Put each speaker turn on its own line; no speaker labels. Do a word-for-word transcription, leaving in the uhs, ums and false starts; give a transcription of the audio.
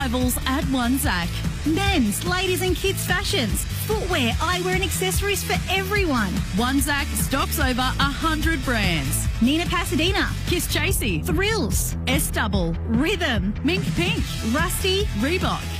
Rivals at One Zach. Men's, ladies and kids fashions. Footwear, eyewear and accessories for everyone. One Zach stocks over one hundred brands. Nina Pasadena, Kiss Chasey, Thrills, S Double, Rhythm, Mink Pink, Rusty, Reebok.